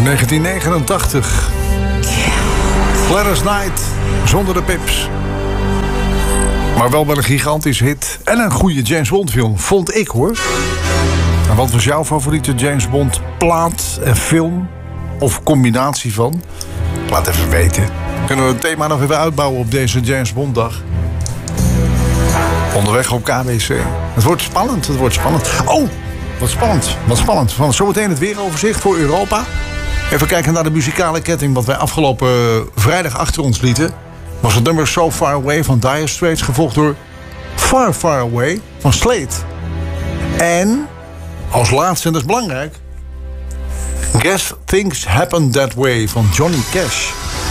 1989. Gladys Knight, zonder de pips. Maar wel met een gigantische hit. En een goede James Bond film, vond ik hoor. En wat was jouw favoriete James Bond plaat en film? Of combinatie van? Laat even weten. Kunnen we het thema nog even uitbouwen op deze James Bond dag? Onderweg op KBC. Het wordt spannend, het wordt spannend. Oh, wat spannend, wat spannend. Van zometeen het weeroverzicht voor Europa. Even kijken naar de muzikale ketting. Wat wij afgelopen vrijdag achter ons lieten. Was het nummer So Far Away van Dire Straits. Gevolgd door Far Far Away van Slade. En als laatste, en dat is belangrijk, Guess Things Happen That Way van Johnny Cash.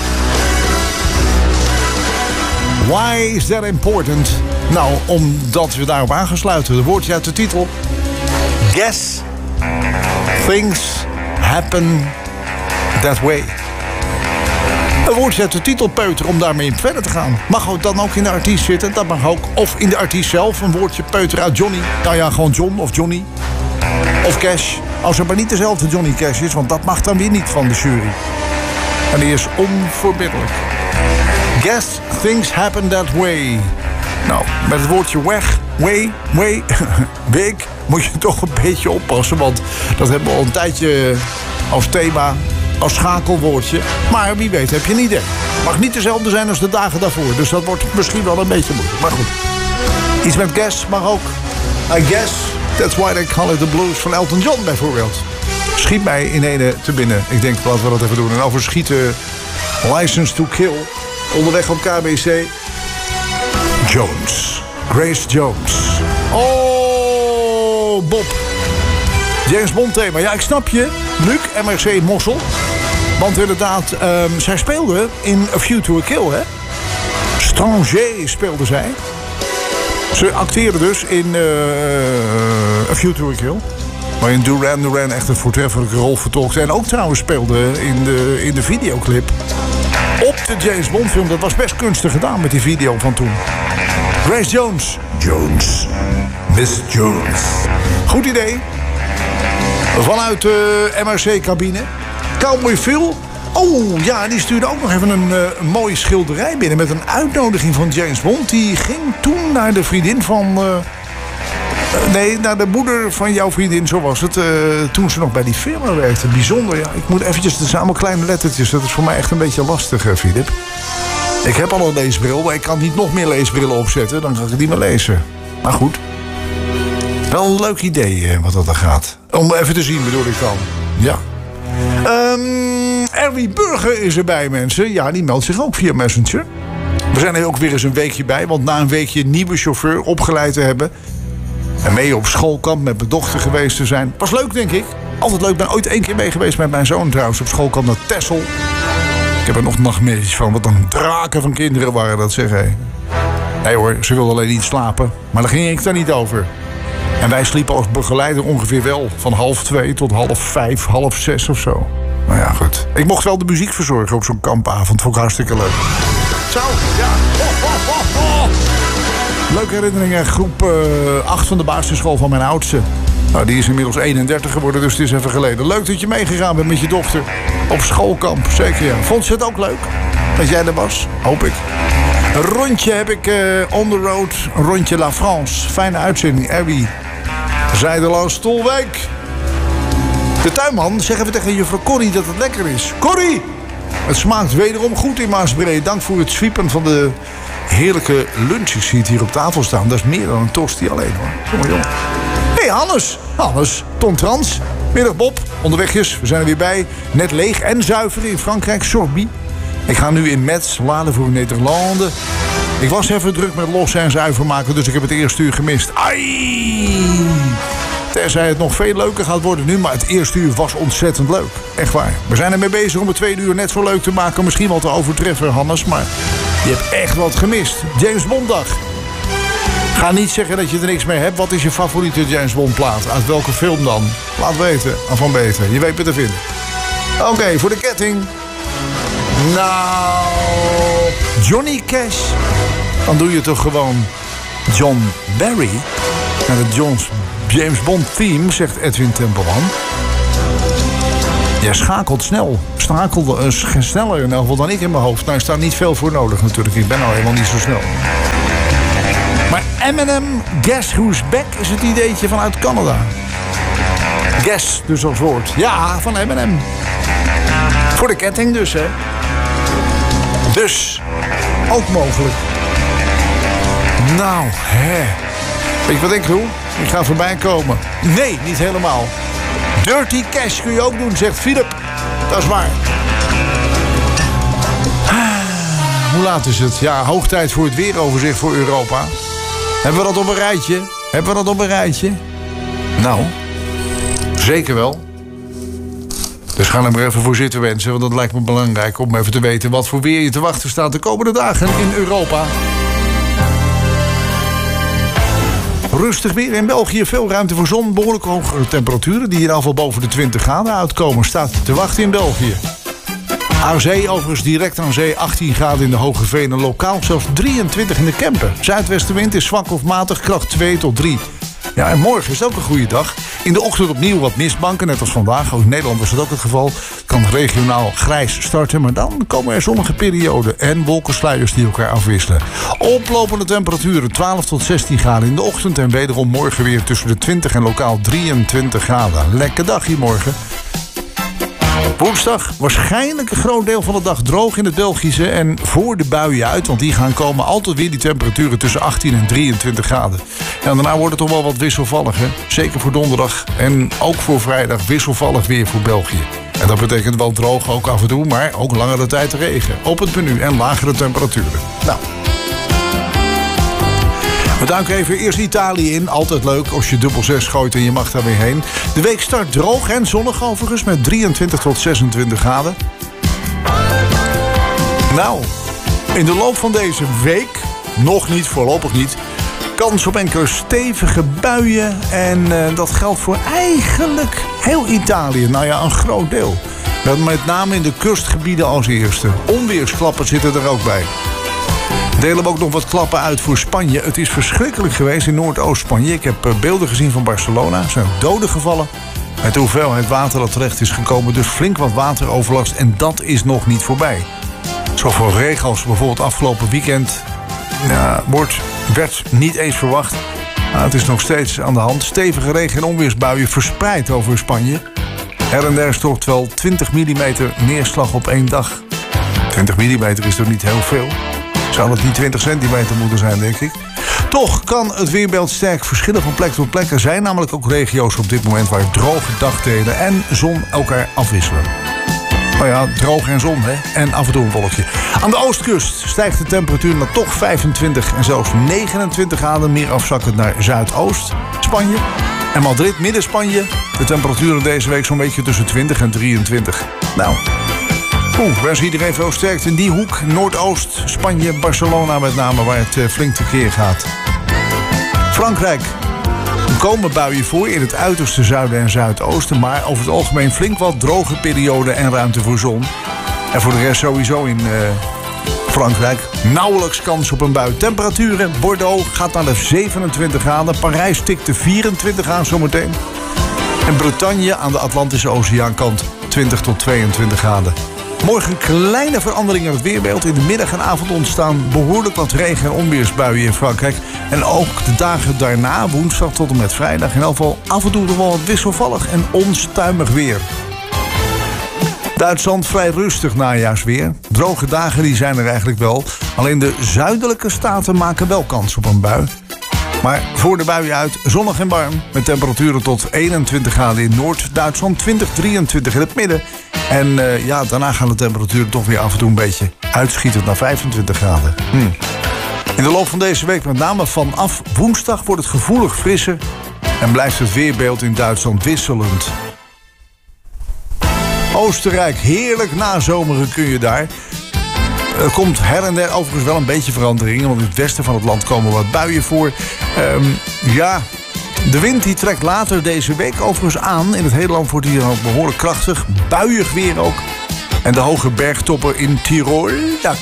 Why is that important? Nou, omdat we daarop aangesluiten. De woordje uit de titel. Guess Things Happen That Way. Een woordje uit de titel peuter om daarmee verder te gaan. Mag ook dan ook in de artiest zitten. Dat mag ook. Of in de artiest zelf een woordje peuter uit Johnny. Nou ja, gewoon John of Johnny. Of Cash. Als het maar niet dezelfde Johnny Cash is. Want dat mag dan weer niet van de jury. En die is onverbiddelijk. Guess Things Happen That Way. Nou, met het woordje weg, way, week, moet je toch een beetje oppassen. Want dat hebben we al een tijdje als thema, als schakelwoordje. Maar wie weet heb je een idee. Mag niet dezelfde zijn als de dagen daarvoor. Dus dat wordt misschien wel een beetje moeilijk. Maar goed, iets met guess mag ook. I guess that's why they call it the blues van Elton John bijvoorbeeld. Schiet mij in ene te binnen. Ik denk, laten we dat even doen. En over schieten, License to Kill. Onderweg op KBC. Jones. Grace Jones. Oh, Bob. James Bond thema. Ja, ik snap je. Luc, MRC Mossel. Want inderdaad, zij speelde in A View to a Kill, hè? Stranger speelde zij. Ze acteerde dus in A View to a Kill. Waarin Duran echt een voortreffelijke rol vertolkte. En ook trouwens speelde in de videoclip. Op de James Bond film. Dat was best kunstig gedaan met die video van toen. Grace Jones. Jones. Miss Jones. Goed idee. Vanuit de MRC-cabine. Cowboy Phil. Oh ja, die stuurde ook nog even een mooie schilderij binnen. Met een uitnodiging van James Bond. Die ging toen naar de vriendin van... Nee, naar de moeder van jouw vriendin, zo was het. Toen ze nog bij die firma werkte. Bijzonder, ja. Ik moet eventjes, het zijn allemaal kleine lettertjes. Dat is voor mij echt een beetje lastig, Filip. Ik heb al een leesbril, maar ik kan niet nog meer leesbrillen opzetten. Dan ga ik het niet meer lezen. Maar goed. Wel een leuk idee wat dat dan gaat. Om even te zien, bedoel ik dan. Ja. Erwie Burger is erbij, mensen. Ja, die meldt zich ook via Messenger. We zijn er ook weer eens een weekje bij. Want na een weekje een nieuwe chauffeur opgeleid te hebben... en mee op schoolkamp met mijn dochter geweest te zijn. Was leuk, denk ik. Altijd leuk. Ik ben ooit 1 keer mee geweest met mijn zoon trouwens op schoolkamp naar Texel. Ik heb er nog nachtmerries van. Wat een draken van kinderen waren dat, zeg hé. Nee hoor, ze wilden alleen niet slapen. Maar daar ging ik daar niet over. En wij sliepen als begeleider ongeveer wel. Van 2:30 tot 4:30, 5:30 of zo. Nou ja, goed. Ik mocht wel de muziek verzorgen op zo'n kampavond. Vond ik hartstikke leuk. Zo, ja. Leuke herinneringen. Groep 8 van de basisschool van mijn oudste. Nou, die is inmiddels 31 geworden, dus het is even geleden. Leuk dat je meegegaan bent met je dochter op schoolkamp. Zeker, ja. Vond ze het ook leuk? Dat jij er was? Hoop ik. Een rondje heb ik on the road. Een rondje La France. Fijne uitzending. Erwie. Zijdeloos Stolwijk. De tuinman, zeg even tegen juffrouw Corrie dat het lekker is. Corrie! Het smaakt wederom goed in Maasbree. Dank voor het zwiepen van de heerlijke lunches die hier op tafel staan. Dat is meer dan een tosti alleen, hoor. Jongen, jongen. Hé, Hannes, Ton Trans. Middag Bob, onderwegjes, we zijn er weer bij. Net leeg en zuiver in Frankrijk, Sorbie. Ik ga nu in Metz laden voor Nederlanden. Ik was even druk met lossen en zuiver maken, dus ik heb het eerste uur gemist. Ai! Terzij het nog veel leuker gaat worden nu, maar het eerste uur was ontzettend leuk. Echt waar. We zijn ermee bezig om het tweede uur net zo leuk te maken. Misschien wel te overtreffen, Hannes, maar je hebt echt wat gemist. James Bonddag. Ga niet zeggen dat je er niks mee hebt. Wat is je favoriete James Bond plaat? Uit welke film dan? Laat weten. Van beter. Je weet me te vinden. Oké, voor de ketting. Nou, Johnny Cash. Dan doe je toch gewoon John Barry. En het James Bond theme, zegt Edwin Tempelman. Jij schakelt snel. Sneller in elk geval dan ik in mijn hoofd. Nou is daar niet veel voor nodig natuurlijk. Ik ben nou helemaal niet zo snel. Maar Eminem, Guess Who's Back is het ideetje vanuit Canada. Guess, dus als woord. Ja, van Eminem. Voor de ketting dus, hè. Dus, ook mogelijk. Nou, hè. Weet je wat ik doe? Ik ga voorbij komen. Nee, niet helemaal. Dirty Cash kun je ook doen, zegt Philip. Dat is waar. Hoe laat is het? Ja, hoog tijd voor het weeroverzicht voor Europa. Hebben we dat op een rijtje? Nou, zeker wel. Dus ga er maar even voor zitten wensen, want dat lijkt me belangrijk om even te weten wat voor weer je te wachten staat de komende dagen in Europa. Rustig weer in België, veel ruimte voor zon, behoorlijk hogere temperaturen die in ieder geval boven de 20 graden uitkomen. Staat te wachten in België. Aan zee, overigens direct aan zee, 18 graden in de Hoge Venen, lokaal zelfs 23 in de Kempen. Zuidwestenwind is zwak of matig, kracht 2 tot 3. Ja, en morgen is het ook een goede dag. In de ochtend opnieuw wat mistbanken, net als vandaag. Ook in Nederland was dat ook het geval. Het kan regionaal grijs starten, maar dan komen er zonnige perioden en wolkensluiers die elkaar afwisselen. Oplopende temperaturen 12 tot 16 graden in de ochtend en wederom morgen weer tussen de 20 en lokaal 23 graden. Lekker dag hier morgen. Woensdag waarschijnlijk een groot deel van de dag droog in het Belgische en voor de buien uit, want die gaan komen altijd weer die temperaturen tussen 18 en 23 graden. En daarna wordt het toch wel wat wisselvallig, hè? Zeker voor donderdag en ook voor vrijdag wisselvallig weer voor België. En dat betekent wel droog ook af en toe, maar ook langere tijd regen. Op het menu en lagere temperaturen. Nou. We duiken even eerst Italië in. Altijd leuk als je 6 gooit en je mag daar weer heen. De week start droog en zonnig overigens met 23 tot 26 graden. Nou, in de loop van deze week, nog niet, voorlopig niet, kans op enkele stevige buien. En dat geldt voor eigenlijk heel Italië. Nou ja, een groot deel. Met name in de kustgebieden als eerste. Onweersklappen zitten er ook bij. Delen we ook nog wat klappen uit voor Spanje. Het is verschrikkelijk geweest in Noordoost-Spanje. Ik heb beelden gezien van Barcelona. Er zijn doden gevallen. Met de hoeveelheid water dat terecht is gekomen. Dus flink wat wateroverlast. En dat is nog niet voorbij. Zoveel regen als bijvoorbeeld afgelopen weekend werd niet eens verwacht. Nou, het is nog steeds aan de hand. Stevige regen- en onweersbuien verspreid over Spanje. Her en der is toch wel 20 mm neerslag op één dag. 20 mm is toch niet heel veel? Zou dat niet 20 centimeter moeten zijn, denk ik. Toch kan het weerbeeld sterk verschillen van plek tot plek. Er zijn namelijk ook regio's op dit moment waar droge dagdelen en zon elkaar afwisselen. Nou ja, droog en zon, hè? En af en toe een wolkje. Aan de oostkust stijgt de temperatuur naar toch 25 en zelfs 29 graden. Meer afzakkend naar Zuidoost Spanje. En Madrid, Midden-Spanje. De temperaturen deze week zo'n beetje tussen 20 en 23. Nou, wens iedereen veel sterkte in die hoek. Noordoost, Spanje, Barcelona met name, waar het flink tekeer gaat. Frankrijk. Er komen buien voor in het uiterste zuiden en zuidoosten, maar over het algemeen flink wat droge perioden en ruimte voor zon. En voor de rest sowieso in Frankrijk nauwelijks kans op een bui. Temperaturen, Bordeaux gaat naar de 27 graden. Parijs tikt de 24 aan zometeen. En Bretagne aan de Atlantische Oceaankant 20 tot 22 graden. Morgen kleine veranderingen in het weerbeeld. In de middag en avond ontstaan behoorlijk wat regen- en onweersbuien in Frankrijk. En ook de dagen daarna, woensdag tot en met vrijdag, in elk geval af en toe nog wel wat wisselvallig en onstuimig weer. Duitsland vrij rustig najaarsweer. Droge dagen die zijn er eigenlijk wel. Alleen de zuidelijke staten maken wel kans op een bui. Maar voor de buien uit zonnig en warm. Met temperaturen tot 21 graden in Noord-Duitsland, 20, 23 in het midden. En daarna gaan de temperaturen toch weer af en toe een beetje uitschietend naar 25 graden. In de loop van deze week, met name vanaf woensdag, wordt het gevoelig frisser. En blijft het weerbeeld in Duitsland wisselend. Oostenrijk, heerlijk nazomeren kun je daar. Er komt her en der overigens wel een beetje verandering. Want in het westen van het land komen wat buien voor. De wind die trekt later deze week overigens aan. In het hele land wordt hij ook behoorlijk krachtig. Buiig weer ook. En de hoge bergtoppen in Tirol. Daar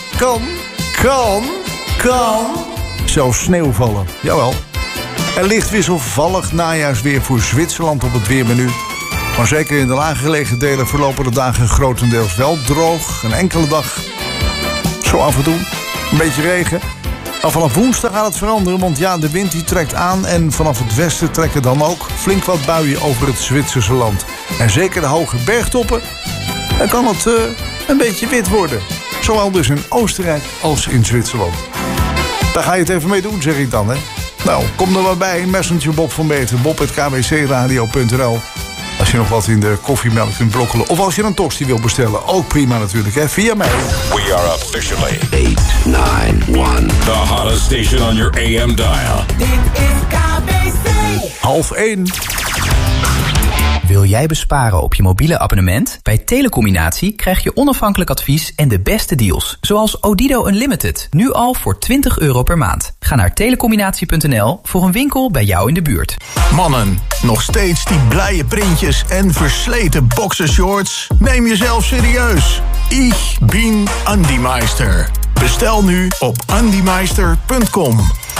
kan zelfs sneeuw vallen. Jawel. Er ligt wisselvallig najaarsweer voor Zwitserland op het weermenu. Maar zeker in de laaggelegen delen verlopen de dagen grotendeels wel droog. Een enkele dag, zo af en toe, een beetje regen. Maar vanaf woensdag gaat het veranderen, want ja, de wind die trekt aan... en vanaf het westen trekken dan ook flink wat buien over het Zwitserse land. En zeker de hoge bergtoppen, dan kan het een beetje wit worden. Zowel dus in Oostenrijk als in Zwitserland. Daar ga je het even mee doen, zeg ik dan, hè. Nou, kom er maar bij. Messenger Bob van Beter, bob@kbcradio.nl. Als je nog wat in de koffiemelk kunt brokkelen. Of als je een tosti wil bestellen. Ook prima natuurlijk, hè. Via mij. We are officially 891. the hottest station on your AM dial. Dit is KBC. 12:30. Wil jij besparen op je mobiele abonnement? Bij Telecombinatie krijg je onafhankelijk advies en de beste deals. Zoals Odido Unlimited, nu al voor €20 per maand. Ga naar telecombinatie.nl voor een winkel bij jou in de buurt. Mannen, nog steeds die blije printjes en versleten boxershorts? Neem jezelf serieus. Ich bin Andymeister. Bestel nu op andymeister.com.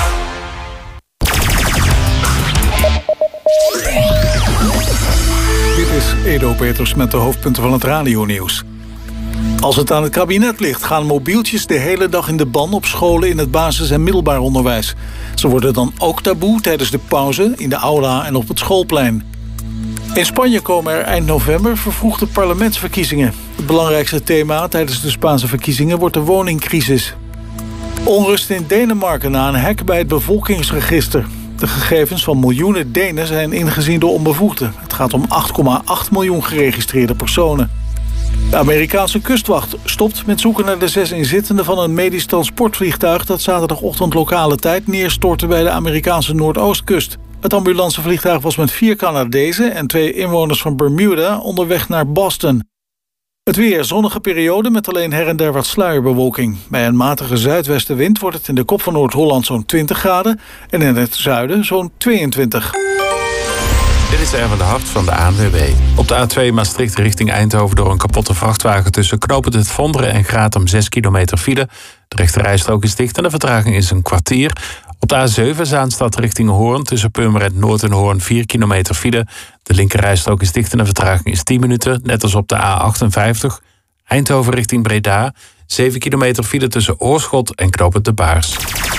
Dit is Edo Peters met de hoofdpunten van het radionieuws. Als het aan het kabinet ligt, gaan mobieltjes de hele dag in de ban op scholen in het basis- en middelbaar onderwijs. Ze worden dan ook taboe tijdens de pauze, in de aula en op het schoolplein. In Spanje komen er eind november vervroegde parlementsverkiezingen. Het belangrijkste thema tijdens de Spaanse verkiezingen wordt de woningcrisis. Onrust in Denemarken na een hack bij het bevolkingsregister. De gegevens van miljoenen Denen zijn ingezien door onbevoegden. Het gaat om 8,8 miljoen geregistreerde personen. De Amerikaanse kustwacht stopt met zoeken naar de 6 inzittenden van een medisch transportvliegtuig dat zaterdagochtend lokale tijd neerstortte bij de Amerikaanse Noordoostkust. Het ambulancevliegtuig was met 4 Canadezen en 2 inwoners van Bermuda onderweg naar Boston. Het weer, zonnige periode met alleen her en der wat sluierbewolking. Bij een matige zuidwestenwind wordt het in de kop van Noord-Holland zo'n 20 graden... en in het zuiden zo'n 22. Dit is Erwin de Hart van de ANWB. Op de A2 Maastricht richting Eindhoven door een kapotte vrachtwagen tussen Knopend het Vonderen en Gratum 6 kilometer file. De rechterrijstrook is dicht en de vertraging is een kwartier. Op de A7 Zaanstad richting Hoorn tussen Purmerend Noord en Hoorn 4 kilometer file. De linkerrijstrook is dicht en de vertraging is 10 minuten. Net als op de A58 Eindhoven richting Breda 7 kilometer file tussen Oorschot en Knopend de Baars.